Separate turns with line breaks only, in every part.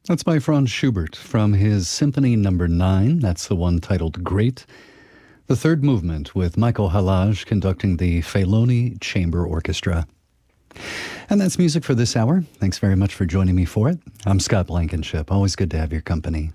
That's by Franz Schubert from his Symphony No. 9. That's the one titled Great. The third movement with Michael Halage conducting the Feloni Chamber Orchestra. And that's music for this hour. Thanks very much for joining me for it. I'm Scott Blankenship. Always good to have your company.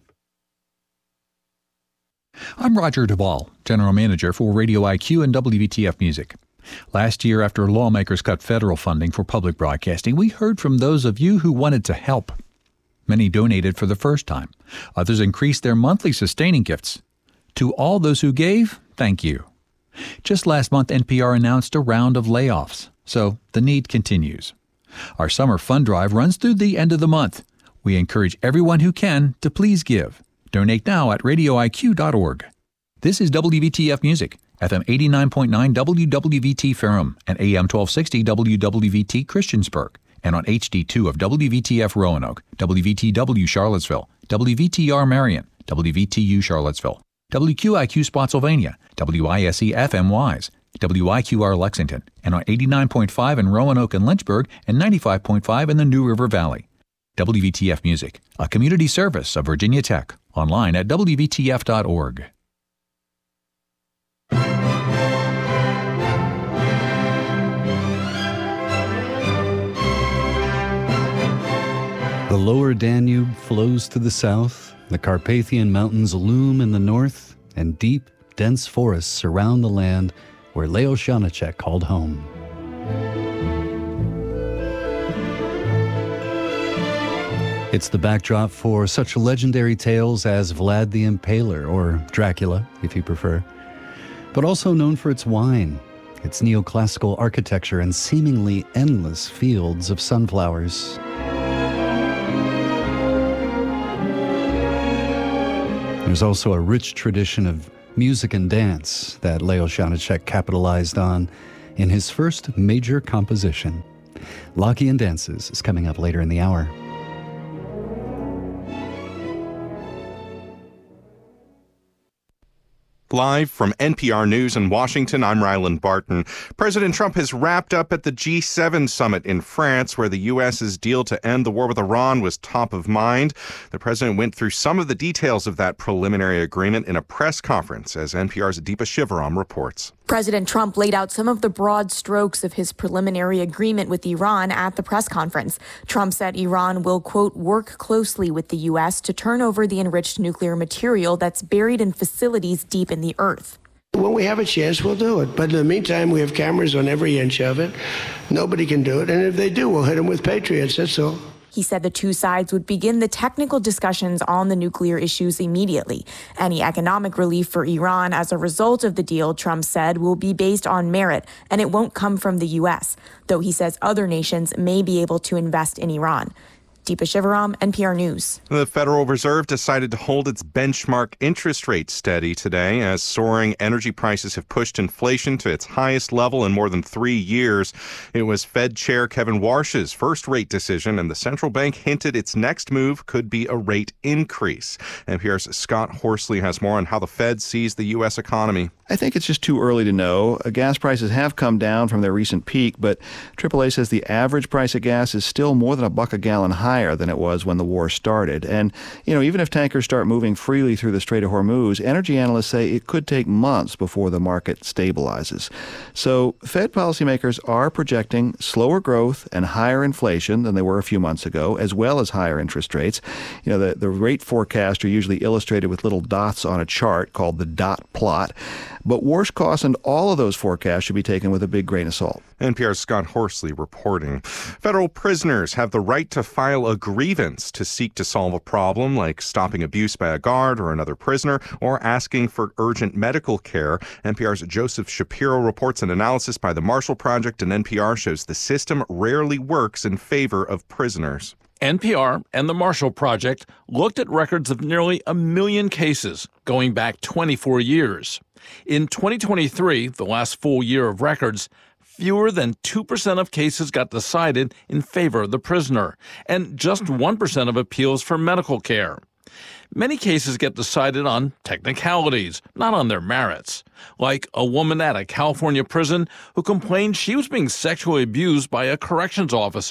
I'm Roger Duvall, General Manager for Radio IQ and WVTF Music. Last year, after lawmakers cut federal funding for public broadcasting, we heard from those of you who wanted to help. Many donated for the first time. Others increased their monthly sustaining gifts. To all those who gave, thank you. Just last month, NPR announced a round of layoffs, so the need continues. Our summer fund drive runs through the end of the month. We encourage everyone who can to please give. Donate now at radioiq.org. This is WVTF Music, FM 89.9 WWVT Ferrum and AM 1260 WWVT Christiansburg, and on HD2 of WVTF Roanoke, WVTW Charlottesville, WVTR Marion, WVTU Charlottesville, WQIQ Spotsylvania, WISE FM Wise, WIQR Lexington, and on 89.5 in Roanoke and Lynchburg and 95.5 in the New River Valley. WVTF Music, a community service of Virginia Tech, online at WVTF.org.
The lower Danube flows to the south, the Carpathian Mountains loom in the north, and deep, dense forests surround the land where Leo Janáček called home. It's the backdrop for such legendary tales as Vlad the Impaler, or Dracula, if you prefer, but also known for its wine, its neoclassical architecture, and seemingly endless fields of sunflowers. There's also a rich tradition of music and dance that Leo Janáček capitalized on in his first major composition. Lockean Dances is coming up later in the hour.
Live from NPR News in Washington, I'm Ryland Barton. President Trump has wrapped up at the G7 summit in France, where the U.S.'s deal to end the war with Iran was top of mind. The president went through some of the details of that preliminary agreement in a press conference, as NPR's Deepa Shivaram reports.
President Trump laid out some of the broad strokes of his preliminary agreement with Iran at the press conference. Trump said Iran will, quote, work closely with the U.S. to turn over the enriched nuclear material that's buried in facilities deep in the earth.
When we have a chance, we'll do it. But in the meantime, we have cameras on every inch of it. Nobody can do it. And if they do, we'll hit them with Patriots. That's all.
He said the two sides would begin the technical discussions on the nuclear issues immediately. Any economic relief for Iran as a result of the deal, Trump said, will be based on merit, and it won't come from the U.S., though he says other nations may be able to invest in Iran. Deepa Shivaram, NPR News.
The Federal Reserve decided to hold its benchmark interest rate steady today as soaring energy prices have pushed inflation to its highest level in more than 3 years. It was Fed Chair Kevin Warsh's first rate decision, and the central bank hinted its next move could be a rate increase. NPR's Scott Horsley has more on how the Fed sees the U.S. economy.
I think it's just too early to know. Gas prices have come down from their recent peak, but AAA says the average price of gas is still more than $1 a gallon higher than it was when the war started. And, even if tankers start moving freely through the Strait of Hormuz, energy analysts say it could take months before the market stabilizes. So Fed policymakers are projecting slower growth and higher inflation than they were a few months ago, as well as higher interest rates. The rate forecasts are usually illustrated with little dots on a chart called the dot plot. But Warsh cautioned all of those forecasts should be taken with a big grain of salt.
NPR's Scott Horsley reporting. Federal prisoners have the right to file a grievance to seek to solve a problem like stopping abuse by a guard or another prisoner or asking for urgent medical care. NPR's Joseph Shapiro reports an analysis by the Marshall Project, and NPR shows the system rarely works in favor of prisoners.
NPR and the Marshall Project looked at records of nearly 1 million cases going back 24 years. In 2023, the last full year of records, fewer than 2% of cases got decided in favor of the prisoner, and just 1% of appeals for medical care. Many cases get decided on technicalities, not on their merits, like a woman at a California prison who complained she was being sexually abused by a corrections officer.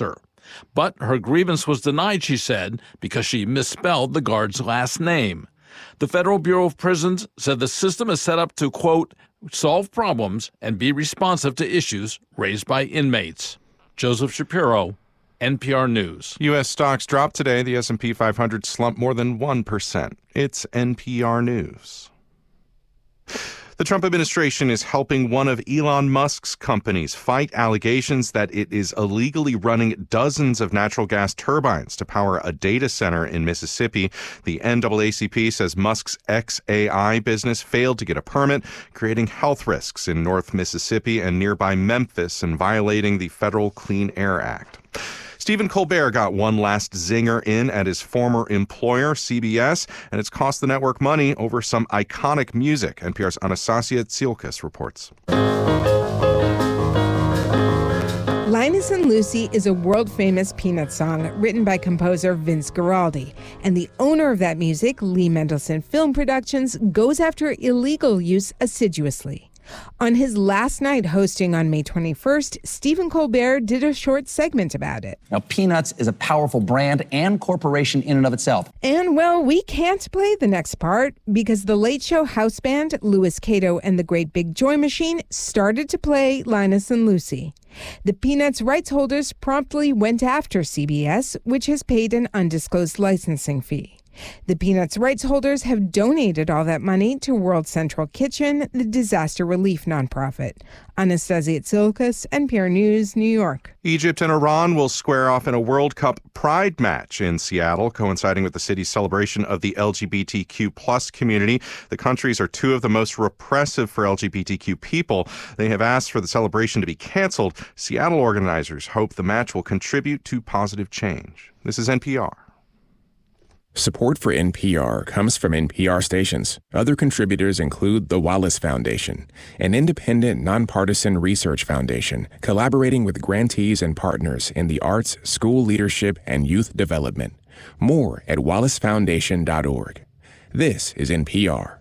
But her grievance was denied, she said, because she misspelled the guard's last name. The Federal Bureau of Prisons said the system is set up to, quote, solve problems and be responsive to issues raised by inmates. Joseph Shapiro, NPR News.
U.S. stocks dropped today. The S&P 500 slumped more than 1%. It's NPR News. The Trump administration is helping one of Elon Musk's companies fight allegations that it is illegally running dozens of natural gas turbines to power a data center in Mississippi. The NAACP says Musk's xAI business failed to get a permit, creating health risks in North Mississippi and nearby Memphis and violating the Federal Clean Air Act. Stephen Colbert got one last zinger in at his former employer, CBS, and it's cost the network money over some iconic music. NPR's Anastasia Tsiolkas reports.
Linus and Lucy is a world-famous Peanuts song written by composer Vince Guaraldi. And the owner of that music, Lee Mendelson Film Productions, goes after illegal use assiduously. On his last night hosting on May 21st, Stephen Colbert did a short segment about it.
Now, Peanuts is a powerful brand and corporation in and of itself.
And, well, we can't play the next part because the Late Show house band, Louis Cato and the Great Big Joy Machine, started to play Linus and Lucy. The Peanuts rights holders promptly went after CBS, which has paid an undisclosed licensing fee. The Peanuts rights holders have donated all that money to World Central Kitchen, the disaster relief nonprofit. Anastasia Tsiolkas, NPR News, New York.
Egypt and Iran will square off in a World Cup Pride match in Seattle, coinciding with the city's celebration of the LGBTQ plus community. The countries are two of the most repressive for LGBTQ people. They have asked for the celebration to be canceled. Seattle organizers hope the match will contribute to positive change. This is NPR.
Support for NPR comes from NPR stations. Other contributors include the Wallace Foundation, an independent, nonpartisan research foundation collaborating with grantees and partners in the arts, school leadership, and youth development. More at wallacefoundation.org. This is NPR.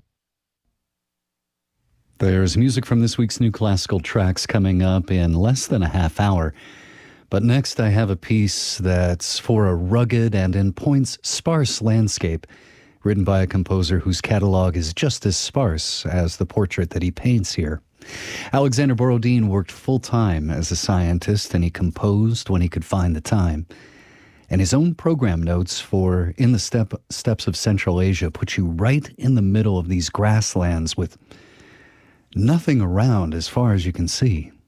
There's music from this week's New Classical Tracks coming up in less than a half hour. But next I have a piece that's for a rugged and in points sparse landscape, written by a composer whose catalog is just as sparse as the portrait that he paints here. Alexander Borodin worked full-time as a scientist, and he composed when he could find the time. And his own program notes for In the Steppes of Central Asia put you right in the middle of these grasslands with nothing around as far as you can see.